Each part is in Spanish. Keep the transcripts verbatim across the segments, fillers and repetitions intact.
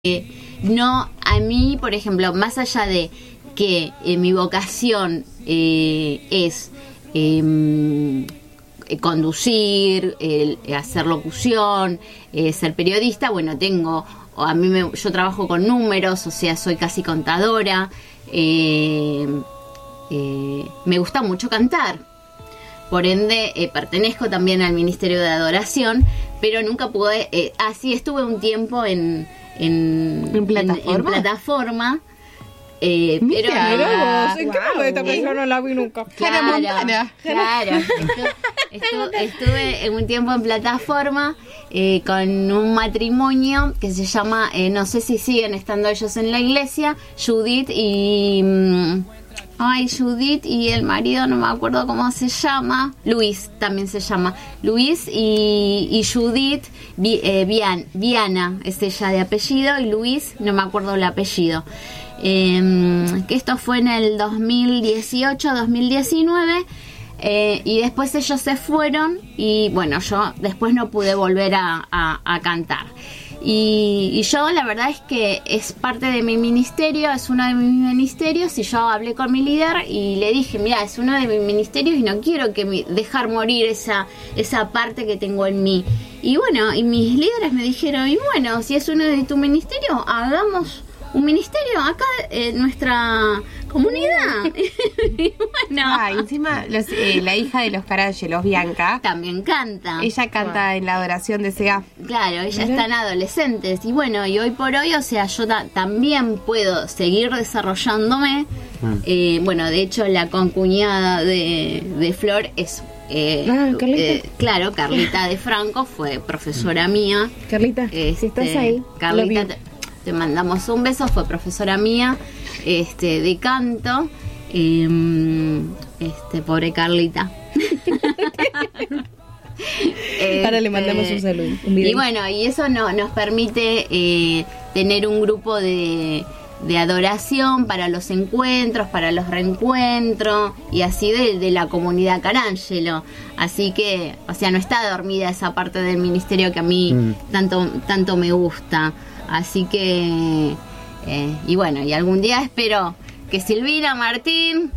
Eh, no, a mí, por ejemplo, más allá de que eh, mi vocación eh, es eh, conducir, eh, hacer locución, eh, ser periodista, bueno, tengo, a mí me, yo trabajo con números, o sea, soy casi contadora, eh, eh, me gusta mucho cantar, por ende eh, pertenezco también al Ministerio de Adoración, pero nunca pude, eh, así estuve un tiempo en En, ¿En plataforma? En, en plataforma eh, Mira, pero mira vos, ¿en wow. qué momento que yo no la vi nunca? claro, Montana. claro estuve, estuve, estuve un tiempo en plataforma eh, con un matrimonio que se llama, eh, no sé si siguen estando ellos en la iglesia, Judith y mm, ay, Judith y el marido, no me acuerdo cómo se llama, Luis también se llama, Luis y, y Judith, Vi, eh, Vian, Viana es ella de apellido, y Luis, no me acuerdo el apellido. Eh, que esto fue en el dos mil dieciocho, dos mil diecinueve, eh, y después ellos se fueron, y bueno, yo después no pude volver a, a, a cantar. Y, y yo la verdad es que es parte de mi ministerio, es uno de mis ministerios, y yo hablé con mi líder y le dije, mira, es uno de mis ministerios y no quiero que mi, dejar morir esa, esa parte que tengo en mí. Y bueno, y mis líderes me dijeron, y bueno, si es uno de tu ministerio, hagamos un ministerio acá en nuestra comunidad. Y bueno, Ah, encima los, eh, la hija de los Carangelos, Bianca, también canta. ella canta en la adoración de S E A. Claro, ella está en adolescentes. Y bueno, y hoy por hoy, o sea, yo ta- también puedo seguir desarrollándome. Mm. Eh, bueno, de hecho, la concuñada de, de Flor es... Eh, Ah, Carlita. eh, claro, Carlita de Franco fue profesora mía. Carlita, Este, si estás ahí, Carlita, love te, te mandamos un beso, fue profesora mía este, de canto. Eh, este, pobre Carlita. Ahora le mandamos Este, un saludo, un video. Y bueno, y eso no, nos permite eh, tener un grupo de, de adoración para los encuentros, para los reencuentros, y así de, de la comunidad Carangelo. Así que, o sea, no está dormida esa parte del ministerio que a mí Mm. tanto, tanto me gusta. Así que, eh, y bueno, y algún día espero que Silvina, Martín,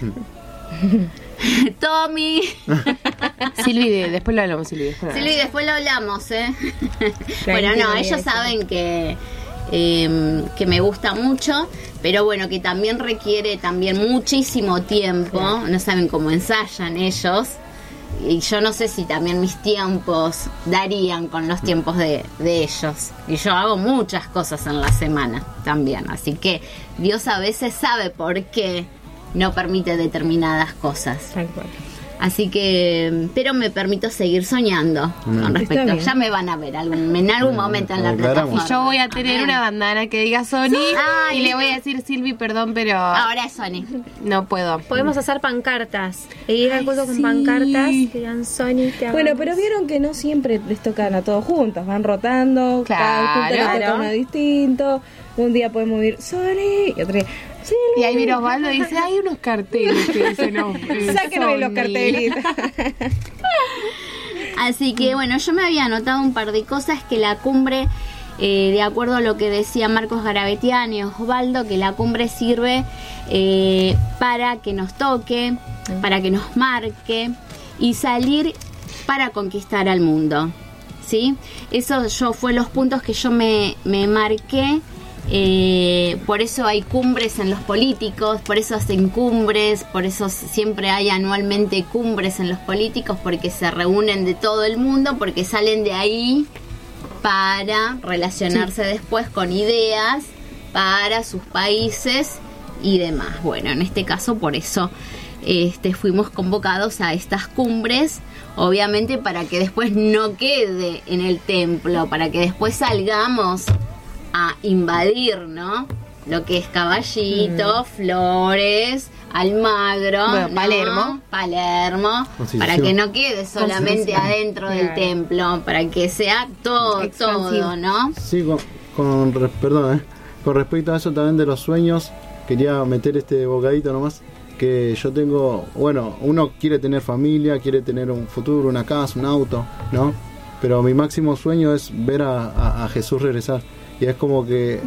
Tommy... Silvi, de- después lo hablamos, Silvi. Después lo Silvi, hablamos. después lo hablamos, ¿eh? Tranquila, Bueno, no, ellos eso. saben que, eh, que me gusta mucho, pero bueno, que también requiere también muchísimo tiempo. No saben cómo ensayan ellos. Y yo no sé si también mis tiempos darían con los tiempos de, de ellos. Y yo hago muchas cosas en la semana también. Así que Dios a veces sabe por qué no permite determinadas cosas. Tal cual. Así que, pero me permito seguir soñando Mm. con respecto. Está bien. Ya me van a ver algún, en algún Mm, momento en la aclaramos. plataforma. Y yo voy a tener Amén. una bandana que diga Sony Ay. y le voy a decir, Silvi, perdón, pero Ahora es Sony. no puedo. Podemos hacer pancartas. E ir al curso con sí. pancartas que digan Sony, te Bueno, amamos. pero vieron que no siempre les tocan a todos juntos, van rotando, cada junta le toca Claro. uno distinto. Un día podemos ir Sony y otro día Silvi. Y ahí viene Osvaldo y dice, hay unos carteles que dicen, no, eh, Sáquenme los Sony. cartelitos. Así que bueno, yo me había anotado un par de cosas que la cumbre, eh, de acuerdo a lo que decía Marcos Garabetiani y Osvaldo, que la cumbre sirve eh, para que nos toque, para que nos marque y salir para conquistar al mundo, ¿sí? Eso yo fue los puntos que yo me, me marqué. Eh, por eso hay cumbres en los políticos, por eso hacen cumbres, por eso siempre hay anualmente cumbres en los políticos, porque se reúnen de todo el mundo, porque salen de ahí para relacionarse después con ideas para sus países y demás. Bueno, en este caso por eso este, fuimos convocados a estas cumbres, obviamente para que después no quede en el templo, para que después salgamos a invadir, ¿no? Lo que es Caballito, mm. Flores, Almagro, bueno, ¿no? Palermo, Palermo, para que no quede solamente adentro del claro. templo, para que sea todo, expansivo. Todo, ¿no? Sí, con, con perdón, ¿eh? Con respecto a eso también de los sueños, quería meter este bocadito nomás, que yo tengo, bueno, uno quiere tener familia, quiere tener un futuro, una casa, un auto, ¿no? Pero mi máximo sueño es ver a, a, a Jesús regresar. y es como que